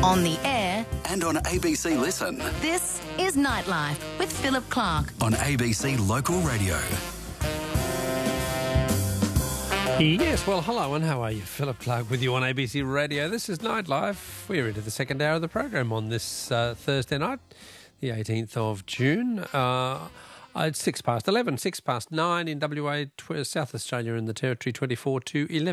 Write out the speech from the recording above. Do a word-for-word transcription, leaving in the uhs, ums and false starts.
On the air, and on A B C Listen. this is Nightlife with Philip Clark. On A B C Local Radio. Yes, well, hello and how are you? Philip Clark with you on A B C Radio. This is Nightlife. We're into the second hour of the program on this uh, Thursday night, the eighteenth of June. Uh, it's six past eleven, six past nine in W A, tw- South Australia and the Territory, twenty-four to eleven.